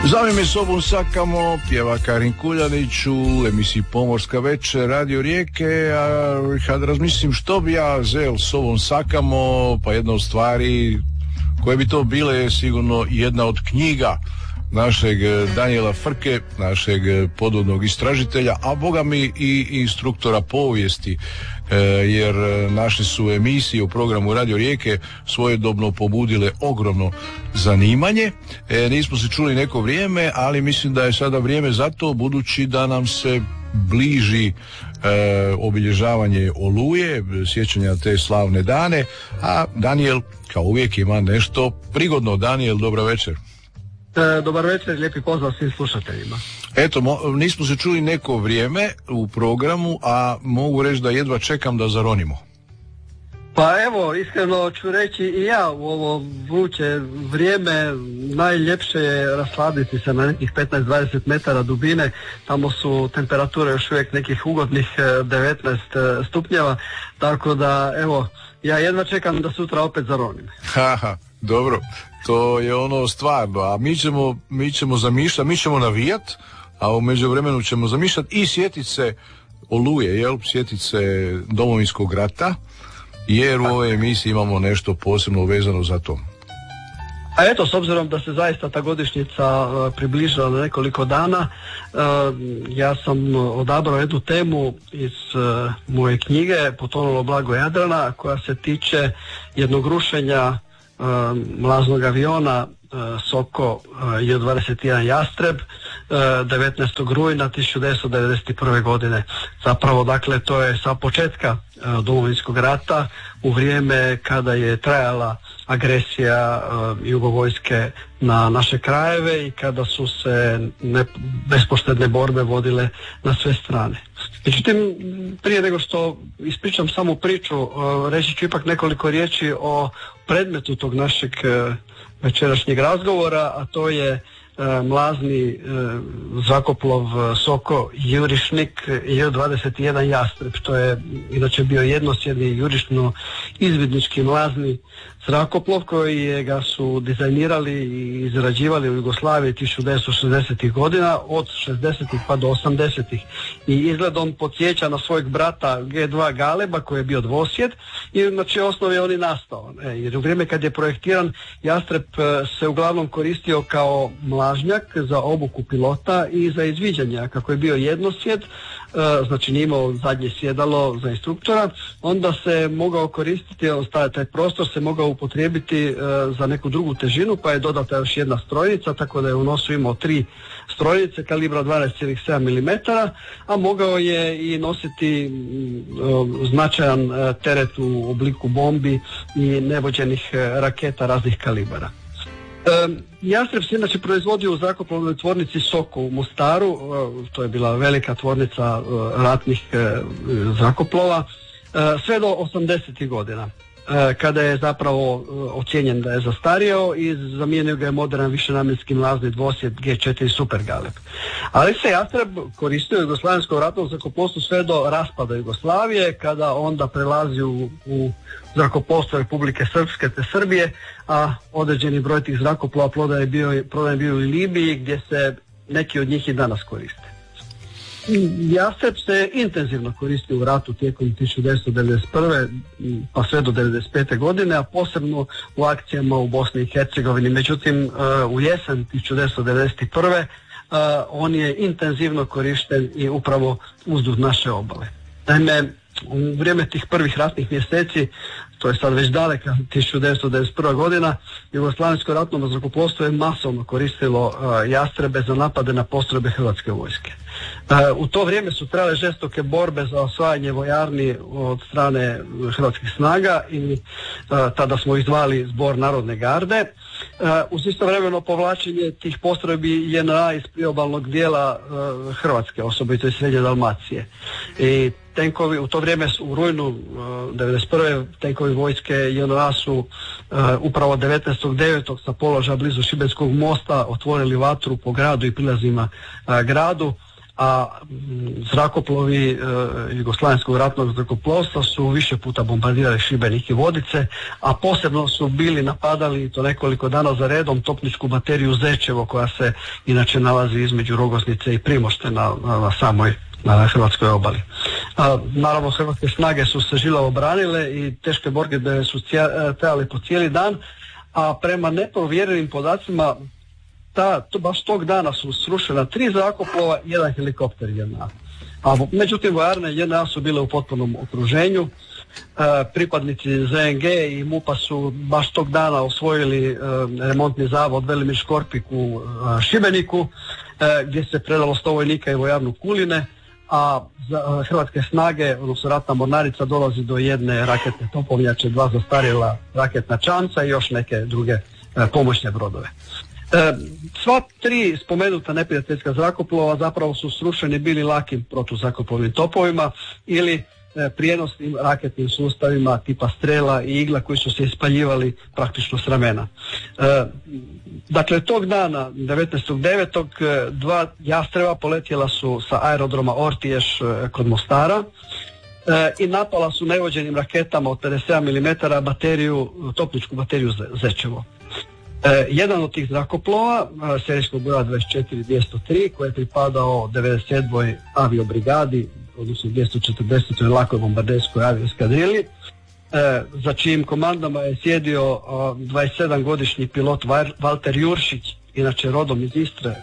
Zove me sobom sakamo, pjeva Karin Kuljanić u emisiji Pomorska večer Radio Rijeke, a kad razmislim što bi ja zel sobom sakamo, pa jedna od stvari koje bi to bile je sigurno jedna od knjiga našeg Danijela Frke, našeg podvodnog istražitelja, a boga mi i instruktora povijesti, jer naše su emisije u programu Radio Rijeke svojedobno pobudile ogromno zanimanje. Nismo se čuli neko vrijeme, ali mislim da je sada vrijeme za to, budući da nam se bliži obilježavanje Oluje, sjećanja te slavne dane, a Danijel kao uvijek ima nešto prigodno. Danijel, dobra večer. Dobar večer, lijepi pozdrav svim slušateljima. Eto, nismo se čuli neko vrijeme u programu, a mogu reći da jedva čekam da zaronimo. Pa evo, iskreno ću reći i ja u ovo vruće vrijeme najljepše je rasladiti se na nekih 15-20 metara dubine, tamo su temperature još uvijek nekih ugodnih 19 stupnjeva, tako da evo, ja jedva čekam da sutra opet zaronim. Haha, dobro, to je ono stvarno, a mi ćemo zamišljati, mi ćemo navijat, a u međuvremenu ćemo zamišljati i sjetit se Oluje, sjetit se Domovinskog rata, jer u ovoj emisiji imamo nešto posebno vezano za to. A eto, s obzirom da se zaista ta godišnjica približila na nekoliko dana, ja sam odabrao jednu temu iz moje knjige Potonulo blago Jadrana, koja se tiče jednog rušenja mlaznog aviona Soko Ju-21 Jastreb 19. rujna 1991. godine. Zapravo, dakle, to je sa početka Domovinskog rata, u vrijeme kada je trajala agresija jugovojske na naše krajeve i kada su se bespoštedne borbe vodile na sve strane. Međutim, prije nego što ispričam samu priču, reći ću ipak nekoliko riječi o predmetu tog našeg večerašnjeg razgovora, a to je mlazni zrakoplov Soko Jurišnik Ju-21 Jastreb. To je inače bio jednosjedni jurišno-izvidnički mlazni zrakoplov koji ga su dizajnirali i izrađivali u Jugoslaviji 1960. godina, od 60. pa do 80. I izgledom podsjeća na svojeg brata G2 Galeba koji je bio dvosjed i znači osnovi on i nastao. Jer u vrijeme kad je projektiran, Jastreb se uglavnom koristio kao mlažnjak za obuku pilota i za izviđanje, a kako je bio jednosjed, znači nije imao zadnje sjedalo za instruktora, onda se mogao koristiti, taj prostor se mogao upotrijebiti za neku drugu težinu, pa je dodata još jedna strojnica, tako da je u nosu imao 3 strojnice kalibra 12,7 mm, a mogao je i nositi značajan teret u obliku bombi i nevođenih raketa raznih kalibara. Jastreb se inače proizvodio u zrakoplovnoj tvornici Soko u Mostaru, to je bila velika tvornica ratnih zrakoplova, sve do 80. godina, kada je zapravo ocijenjen da je zastario i zamijenio ga je modern višenamjenski mlazni dvosjed G4 Super Galeb. Ali se Jastreb koristio u jugoslavenskom ratnom zrakoplovstvu sve do raspada Jugoslavije, kada onda prelazi u zrakoplovstvo Republike Srpske te Srbije, a određeni broj tih zrakoplova prodan bio u Libiji, gdje se neki od njih i danas koriste. Jastreb se intenzivno koristio u ratu tijekom 1991. pa sve do 1995. godine, a posebno u akcijama u Bosni i Hercegovini. Međutim, u jesen 1991. On je intenzivno korišten i upravo uzduž naše obale. Naime, u vrijeme tih prvih ratnih mjeseci, to je sad već daleka 1991. godina, jugoslavensko ratno zrakoplovstvo je masovno koristilo Jastrebe za napade na postrojbe Hrvatske vojske. U to vrijeme su trajale žestoke borbe za osvajanje vojarni od strane hrvatskih snaga i tada smo izdvali Zbor Narodne garde, uz istovremeno povlačenje tih postrojbi JNA iz priobalnog dijela Hrvatske, osobito iz Srednje Dalmacije. I tenkovi, u to vrijeme u rujnu 1991. tenkovi vojske JNA su upravo 19.9. sa položaja blizu Šibenskog mosta otvorili vatru po gradu i prilazima gradu, a zrakoplovi Jugoslavenskog ratnog zrakoplovstva su više puta bombardirali Šibenik i Vodice, a posebno su bili napadali to nekoliko dana za redom topničku bateriju Zečevo, koja se inače nalazi između Rogoznice i Primošte na samoj hrvatskoj obali. Naravno, hrvatske snage su se žilavo branile i teške borbe su trajale po cijeli dan, a prema neprovjerenim podacima baš tog dana su srušena 3 zrakoplova i 1 helikopter JNA. Međutim, vojarne JNA su bile u potpunom okruženju. Pripadnici ZNG i MUP-a su baš tog dana osvojili remontni zavod Velimir Škorpik u Šibeniku, gdje se predalo 100 vojnika i vojarnu Kuline, a hrvatske snage, odnosno ratna mornarica, dolazi do jedne raketne topovnjače, 2 zastarjela raketna čamca i još neke druge pomoćne brodove. Sva 3 spomenuta neprijateljska zrakoplova zapravo su srušeni bili lakim protuzrakoplovnim topovima ili prijenosnim raketnim sustavima tipa Strela i Igla, koji su se ispaljivali praktično s ramena. Dakle, tog dana, 19.9. 2 jastreba poletjela su sa aerodroma Ortiješ kod Mostara i napala su nevođenim raketama od 57 mm topničku bateriju Zečevo. Jedan od tih zrakoplova, serijskog broja 24-203, koji je pripadao 97. aviobrigadi, odnosno 240. lakoj bombarderskoj avioeskadrili, za čijim komandama je sjedio 27-godišnji pilot Valter Juršić, inače rodom iz Istre,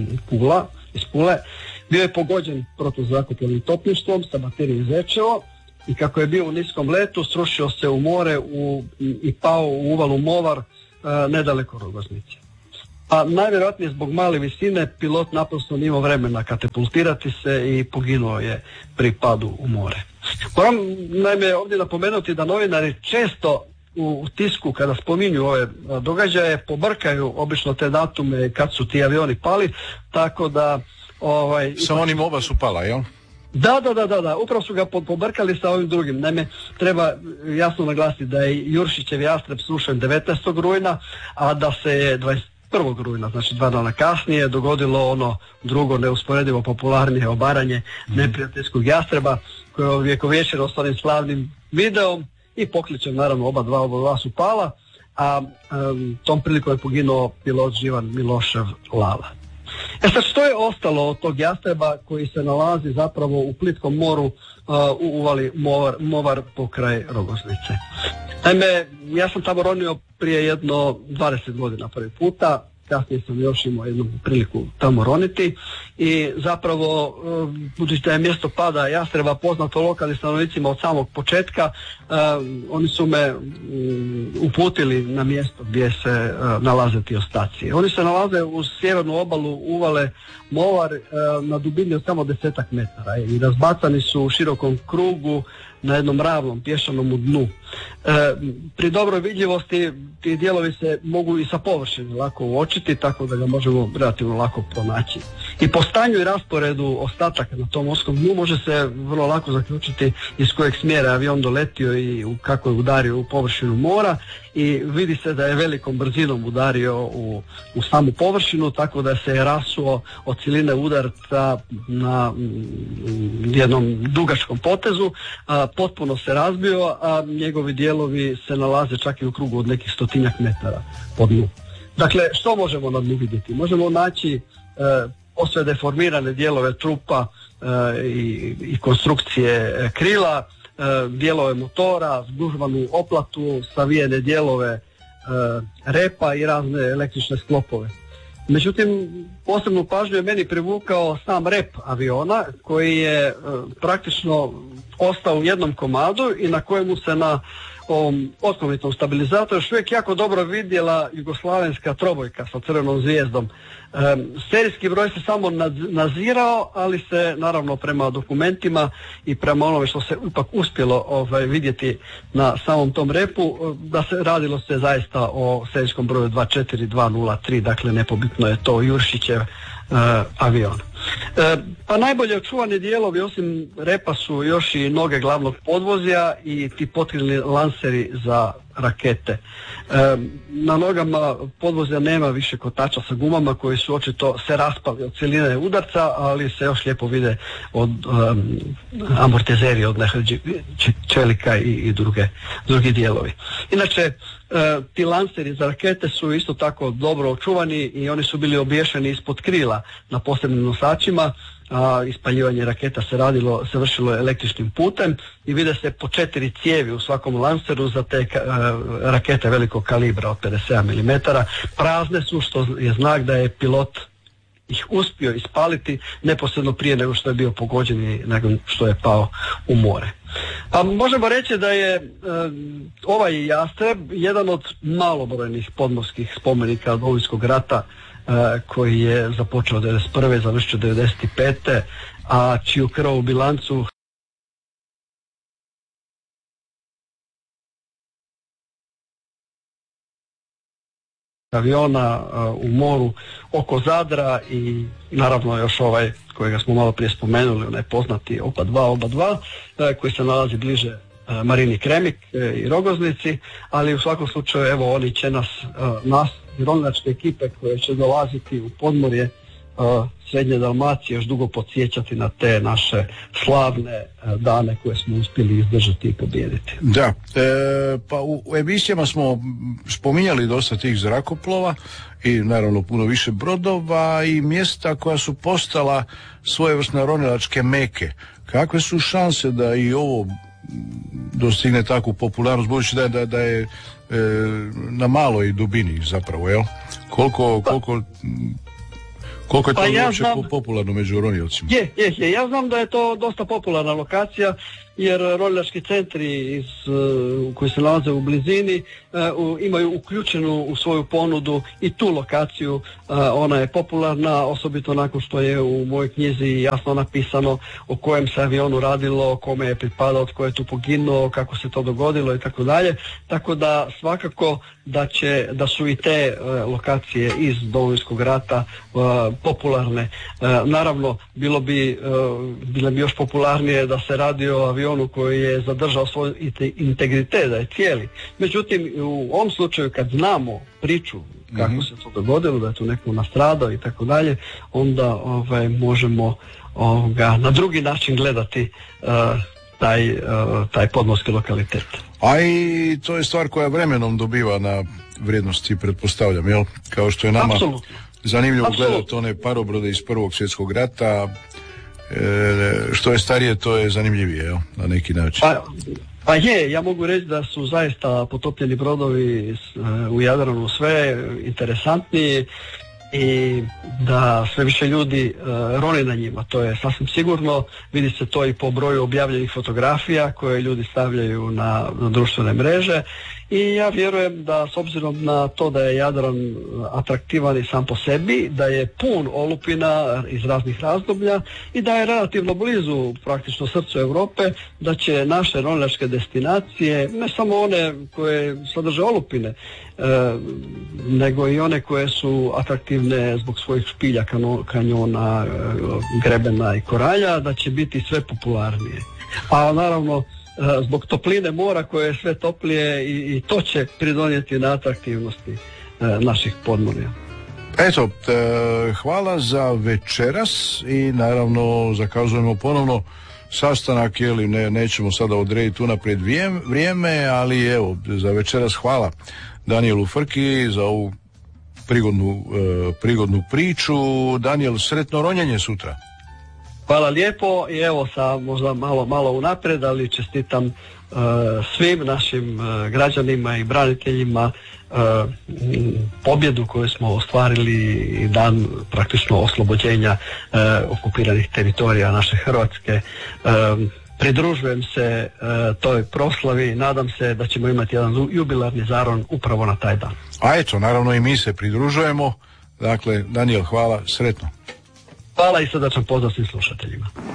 iz Pule. Bio je pogođen protuzrakoplovnim topništvom sa baterijom Zečevo i kako je bio u niskom letu, srušio se u more i pao u uvalu Movar nedaleko Rogoznice. A najvjerojatnije zbog male visine pilot naprosto nije imao vremena katapultirati se i poginuo je pri padu u more. Moram naime ovdje napomenuti da novinari često u tisku kada spominju ove događaje pobrkaju obično te datume kad su ti avioni pali, tako da Samo onim oba su pala, jel? Da, upravo su ga pobrkali sa ovim drugim. Naime, treba jasno naglasiti da je Juršićev jastreb srušen 19. rujna, a da se je 21. rujna, znači 2 dana kasnije, dogodilo ono drugo neusporedivo popularnije obaranje neprijateljskog jastreba, koje je ovjekovječeno s onim slavnim videom i pokličem, naravno oba dva su pala, a tom prilikom je poginuo pilot Živan Milošev Lala. Sad, što je ostalo od tog jastreba koji se nalazi zapravo u plitkom moru u uvali Movar pokraj Rogoznice? Naime, ja sam tamo ronio prije jedno 20 godina prvi puta, kasnije sam još imao jednu priliku tamo roniti i zapravo, budući da je mjesto pada jastreba poznato lokalnim stanovnicima od samog početka, oni su me uputili na mjesto gdje se nalaze ti ostaci. Oni se nalaze uz sjevernu obalu uvale Movar na dubini od samo 10 metara i razbacani su u širokom krugu na jednom ravnom pješanom dnu. Pri dobroj vidljivosti ti dijelovi se mogu i sa površine lako uočiti, tako da ga možemo relativno lako pronaći. I po stanju i rasporedu ostataka na tom morskom dnu može se vrlo lako zaključiti iz kojeg smjera avion doletio i kako je udario u površinu mora, i vidi se da je velikom brzinom udario u samu površinu, tako da se je rasuo od siline udarca na jednom dugačkom potezu, potpuno se razbio, a njegovi dijelovi se nalaze čak i u krugu od nekih 100 metara pod dnu. Dakle, što možemo na dnu vidjeti? Možemo naći posve deformirane dijelove trupa i konstrukcije krila, dijelove motora, zgužvanu oplatu, savijene dijelove repa i razne električne sklopove. Međutim, posebnu pažnju je meni privukao sam rep aviona, koji je praktično ostao u jednom komadu i na kojemu se na ovom otklovitom stabilizatoru još uvijek jako dobro vidjela jugoslavenska trobojka sa crvenom zvijezdom. Serijski broj se samo nazirao, ali se naravno prema dokumentima i prema onome što se ipak uspjelo vidjeti na samom tom repu, da se radilo se zaista o serijskom broju 24203, dakle nepobitno je to Juršićev avion. Pa najbolje očuvani dijelovi osim repa su još i noge glavnog podvozja i ti potkrilni lanseri za rakete. Na nogama podvozja nema više kotača sa gumama koji su očito se raspali od siline udarca, ali se još lijepo vide od amortizeri, od čelika i drugi dijelovi. Inače, ti lanseri za rakete su isto tako dobro očuvani i oni su bili obješeni ispod krila na posebnim nosačima. Ispaljivanje raketa se vršilo električnim putem i vide se po 4 cijevi u svakom lanseru za te rakete velikog kalibra od 57 mm. Prazne su, što je znak da je pilot ih uspio ispaliti neposredno prije nego što je bio pogođen i nakon što je pao u more. Pa možemo reći da je ovaj Jastreb jedan od malobrojnih podmorskih spomenika Domovinskog rata koji je započeo 1991. završio 1995. a čiju krvavu bilancu aviona u moru oko Zadra i naravno još ovaj kojega smo malo prije spomenuli, onaj poznati Oba 2 koji se nalazi bliže Marini Kremik i Rogoznici, ali u svakom slučaju evo oni će nas ronilačke ekipe koje će dolaziti u podmorje Srednje Dalmacije još dugo podsjećati na te naše slavne dane koje smo uspjeli izdržati i pobijediti. Da, pa u emisijama smo spominjali dosta tih zrakoplova i naravno puno više brodova i mjesta koja su postala svojevrsne ronilačke meke. Kakve su šanse da i ovo dostigne takvu popularnost, budući da je na maloj dubini zapravo, jel? Koliko je to uopće popularno među ronilcima? Je. Ja znam da je to dosta popularna lokacija, jer ronilački centri koji se nalaze u blizini imaju uključenu u svoju ponudu i tu lokaciju. Ona je popularna, osobito nakon što je u mojoj knjizi jasno napisano o kojem se avionu radilo, kome je pripadao, tko je tu poginuo, kako se to dogodilo i tako dalje. Tako da svakako da su i te lokacije iz Domovinskog rata popularne. Naravno, bilo bi još popularnije da se radi o avionu koji je zadržao svoj integritet, da je cijeli. Međutim, u ovom slučaju kad znamo priču kako se to dogodilo, da je tu neko nastradao i tako dalje, onda možemo na drugi način gledati taj podmorski lokalitet. A i to je stvar koja vremenom dobiva na vrijednosti, pretpostavljam, jel? Kao što je nama zanimljivo gledati one parobrode iz Prvog svjetskog rata, što je starije, to je zanimljivije, jel? Na neki način. Pa ja mogu reći da su zaista potopljeni brodovi u Jadranu sve interesantniji i da sve više ljudi roni na njima, to je sasvim sigurno. Vidi se to i po broju objavljenih fotografija koje ljudi stavljaju na društvene mreže i ja vjerujem da s obzirom na to da je Jadran atraktivan i sam po sebi, da je pun olupina iz raznih razdoblja i da je relativno blizu praktično srcu Europe, da će naše ronilačke destinacije, ne samo one koje sadrže olupine, nego i one koje su atraktivne zbog svojih špilja, kanjona, grebena i koralja, da će biti sve popularnije. A naravno zbog topline mora koje je sve toplije i to će pridonijeti na atraktivnosti naših podmorja. Eto, hvala za večeras i naravno zakazujemo ponovno sastanak, nećemo sada odrediti unaprijed vrijeme, ali evo, za večeras hvala Danijelu Frki za ovu prigodnu priču. Danijel, sretno ronjenje sutra. Hvala lijepo i evo možda malo unaprijed, ali čestitam svim našim građanima i braniteljima pobjedu koju smo ostvarili i dan praktično oslobođenja okupiranih teritorija naše Hrvatske. Pridružujem se toj proslavi, nadam se da ćemo imati jedan jubilarni zaron upravo na taj dan. A eto, naravno i mi se pridružujemo. Dakle, Danijel, hvala, sretno. Hvala i srdačan pozdrav svim slušateljima.